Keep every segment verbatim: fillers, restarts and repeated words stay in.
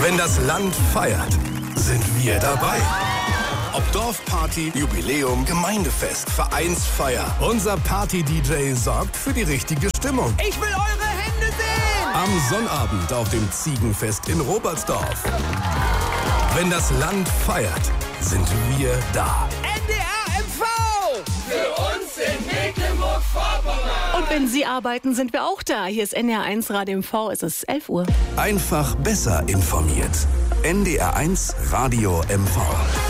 Wenn das Land feiert, sind wir dabei. Ob Dorfparty, Jubiläum, Gemeindefest, Vereinsfeier. Unser Party-D J sorgt für die richtige Stimmung. Ich will eure Hände sehen! Am Sonnabend auf dem Ziegenfest in Robertsdorf. Wenn das Land feiert, sind wir da. N D R M V! Für uns in Mecklenburg-Vorpommern! Und wenn Sie arbeiten, sind wir auch da. Hier ist N D R eins Radio M V, es ist elf Uhr. Einfach besser informiert. N D R eins Radio M V.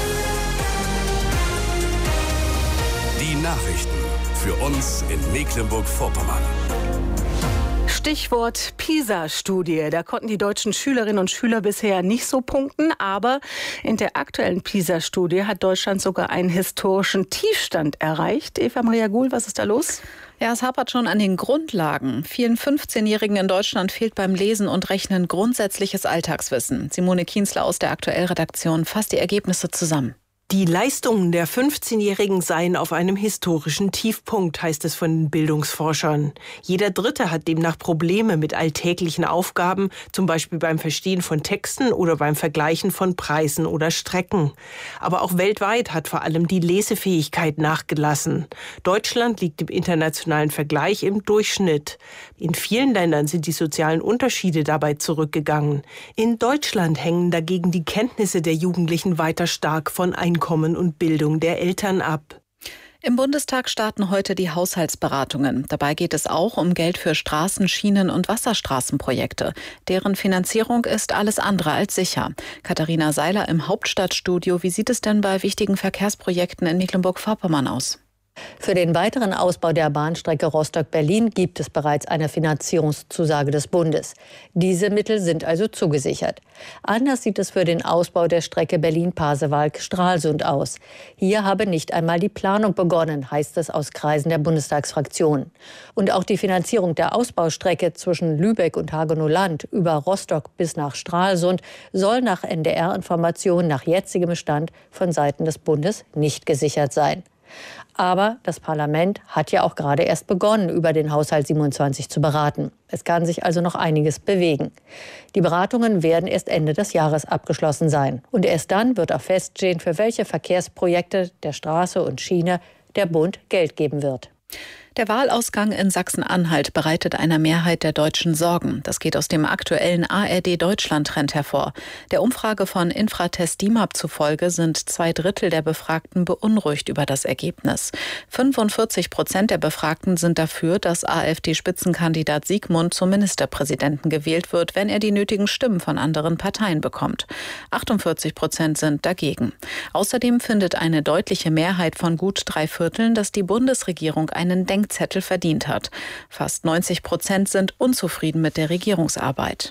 Die Nachrichten für uns in Mecklenburg-Vorpommern. Stichwort PISA-Studie. Da konnten die deutschen Schülerinnen und Schüler bisher nicht so punkten. Aber in der aktuellen PISA-Studie hat Deutschland sogar einen historischen Tiefstand erreicht. Eva Maria Guhl, was ist da los? Ja, es hapert schon an den Grundlagen. Vielen fünfzehnjährigen in Deutschland fehlt beim Lesen und Rechnen grundsätzliches Alltagswissen. Simone Kienzler aus der Aktuell-Redaktion fasst die Ergebnisse zusammen. Die Leistungen der fünfzehnjährigen seien auf einem historischen Tiefpunkt, heißt es von den Bildungsforschern. Jeder Dritte hat demnach Probleme mit alltäglichen Aufgaben, zum Beispiel beim Verstehen von Texten oder beim Vergleichen von Preisen oder Strecken. Aber auch weltweit hat vor allem die Lesefähigkeit nachgelassen. Deutschland liegt im internationalen Vergleich im Durchschnitt. In vielen Ländern sind die sozialen Unterschiede dabei zurückgegangen. In Deutschland hängen dagegen die Kenntnisse der Jugendlichen weiter stark von Einkommen und Bildung der Eltern ab. Im Bundestag starten heute die Haushaltsberatungen. Dabei geht es auch um Geld für Straßen-, Schienen- und Wasserstraßenprojekte. Deren Finanzierung ist alles andere als sicher. Katharina Seiler im Hauptstadtstudio. Wie sieht es denn bei wichtigen Verkehrsprojekten in Mecklenburg-Vorpommern aus? Für den weiteren Ausbau der Bahnstrecke Rostock-Berlin gibt es bereits eine Finanzierungszusage des Bundes. Diese Mittel sind also zugesichert. Anders sieht es für den Ausbau der Strecke Berlin-Pasewalk-Stralsund aus. Hier habe nicht einmal die Planung begonnen, heißt es aus Kreisen der Bundestagsfraktion. Und auch die Finanzierung der Ausbaustrecke zwischen Lübeck und Hagenow-Land über Rostock bis nach Stralsund soll nach N D R-Informationen nach jetzigem Stand von Seiten des Bundes nicht gesichert sein. Aber das Parlament hat ja auch gerade erst begonnen, über den Haushalt siebenundzwanzig zu beraten. Es kann sich also noch einiges bewegen. Die Beratungen werden erst Ende des Jahres abgeschlossen sein. Und erst dann wird auch feststehen, für welche Verkehrsprojekte der Straße und Schiene der Bund Geld geben wird. Der Wahlausgang in Sachsen-Anhalt bereitet einer Mehrheit der Deutschen Sorgen. Das geht aus dem aktuellen A R D-Deutschland-Trend hervor. Der Umfrage von Infratest D I M A P zufolge sind zwei Drittel der Befragten beunruhigt über das Ergebnis. fünfundvierzig Prozent der Befragten sind dafür, dass AfD-Spitzenkandidat Siegmund zum Ministerpräsidenten gewählt wird, wenn er die nötigen Stimmen von anderen Parteien bekommt. achtundvierzig Prozent sind dagegen. Außerdem findet eine deutliche Mehrheit von gut drei Vierteln, dass die Bundesregierung einen Denk Zettel verdient hat. Fast neunzig Prozent sind unzufrieden mit der Regierungsarbeit.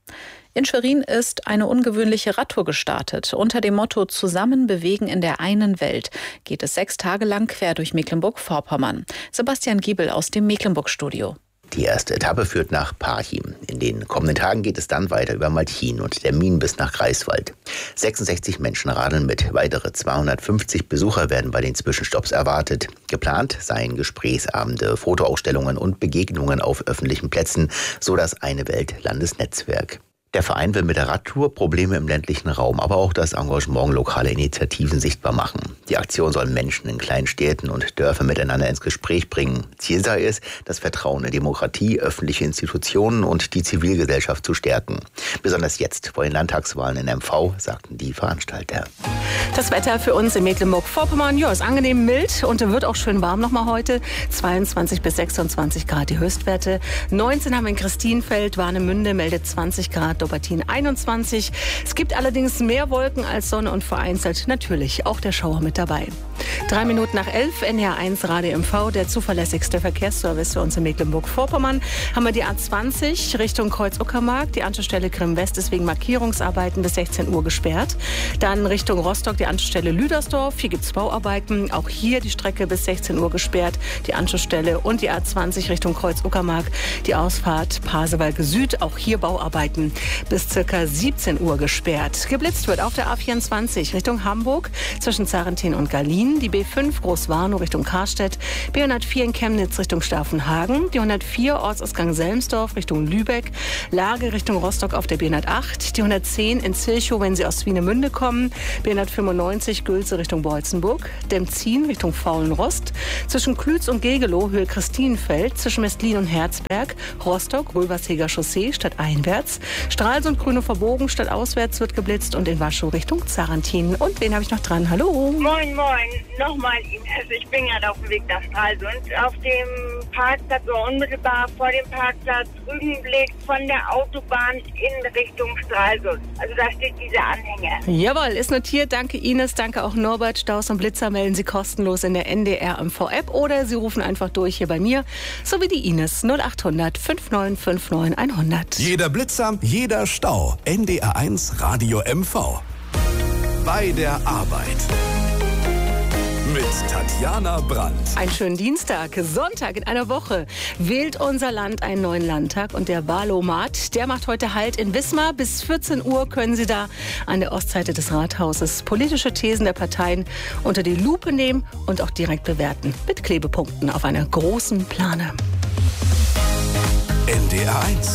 In Schwerin ist eine ungewöhnliche Radtour gestartet. Unter dem Motto Zusammen bewegen in der einen Welt geht es sechs Tage lang quer durch Mecklenburg-Vorpommern. Sebastian Giebel aus dem Mecklenburg-Studio. Die erste Etappe führt nach Parchim. In den kommenden Tagen geht es dann weiter über Malchin und der Min bis nach Greifswald. sechsundsechzig Menschen radeln mit. Weitere zweihundertfünfzig Besucher werden bei den Zwischenstopps erwartet. Geplant seien Gesprächsabende, Fotoausstellungen und Begegnungen auf öffentlichen Plätzen, so das Eine Welt Landesnetzwerk. Der Verein will mit der Radtour Probleme im ländlichen Raum, aber auch das Engagement lokaler Initiativen sichtbar machen. Die Aktion soll Menschen in kleinen Städten und Dörfern miteinander ins Gespräch bringen. Ziel sei es, das Vertrauen in Demokratie, öffentliche Institutionen und die Zivilgesellschaft zu stärken. Besonders jetzt vor den Landtagswahlen in M V, sagten die Veranstalter. Das Wetter für uns in Mecklenburg-Vorpommern, ja, ist angenehm mild und wird auch schön warm nochmal heute. zweiundzwanzig bis sechsundzwanzig Grad die Höchstwerte. neunzehn haben wir in Christienfeld, Warnemünde meldet zwanzig Grad. Dobertin einundzwanzig. Es gibt allerdings mehr Wolken als Sonne und vereinzelt natürlich auch der Schauer mit dabei. Drei Minuten nach elf, N D R eins Radio M V, der zuverlässigste Verkehrsservice für uns in Mecklenburg-Vorpommern. Haben wir die A zwanzig Richtung Kreuz-Uckermark. Die Anschlussstelle Grimm-West ist wegen Markierungsarbeiten bis sechzehn Uhr gesperrt. Dann Richtung Rostock die Anschlussstelle Lüdersdorf. Hier gibt es Bauarbeiten. Auch hier die Strecke bis sechzehn Uhr gesperrt. Die Anschlussstelle und die A zwanzig Richtung Kreuz-Uckermark. Die Ausfahrt Pasewalk Süd. Auch hier Bauarbeiten bis circa siebzehn Uhr gesperrt. Geblitzt wird auf der A vierundzwanzig Richtung Hamburg zwischen Zarentin und Gallien. Berlin, die B fünf Großwarnow Richtung Karstedt, B hundertvier in Chemnitz Richtung Staffenhagen, die hundertvier Ortsausgang Selmsdorf Richtung Lübeck, Lage Richtung Rostock auf der B hundertacht, die hundertzehn in Zilchow, wenn Sie aus Swinemünde kommen, B hundertfünfundneunzig Gülze Richtung Bolzenburg, Demzin Richtung Faulenrost, zwischen Klütz und Gegelow Höhe Christinenfeld, zwischen Mestlin und Herzberg, Rostock, Röversheger Chaussee stadteinwärts, Stralsund Grüne Verbogen stadtauswärts wird geblitzt und in Waschow Richtung Zarantin. Und wen habe ich noch dran? Hallo. Moin, moin. Nochmal Ines. Ich bin gerade auf dem Weg nach Stralsund. Auf dem Parkplatz oder unmittelbar vor dem Parkplatz Rügenblick von der Autobahn in Richtung Stralsund. Also da steht dieser Anhänger. Jawohl, ist notiert. Danke Ines, danke auch Norbert. Staus und Blitzer melden Sie kostenlos in der N D R M V-App oder Sie rufen einfach durch hier bei mir, so wie die Ines null acht hundert fünf neun fünf neun hundert. Jeder Blitzer, jeder Stau. N D R eins Radio M V. Bei der Arbeit. Mit Tatjana Brandt. Einen schönen Dienstag, Sonntag in einer Woche wählt unser Land einen neuen Landtag und der Wahlomat, der macht heute Halt in Wismar. Bis vierzehn Uhr können Sie da an der Ostseite des Rathauses politische Thesen der Parteien unter die Lupe nehmen und auch direkt bewerten mit Klebepunkten auf einer großen Plane. N D R eins